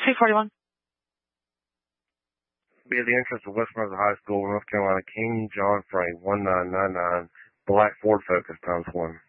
241. Be at the entrance of Westminster High School, North Carolina, King John Frank, 1999, black Ford Focus, ×1.